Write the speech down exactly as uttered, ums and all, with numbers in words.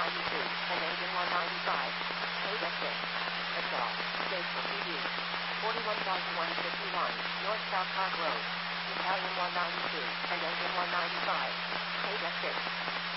ninety-two, and engine one ninety-five. Code S six. Exhaust. Station P U. forty-one thousand one hundred fifty-one, North South Park Road. Battalion one ninety-two, and engine one ninety-five. Code S six.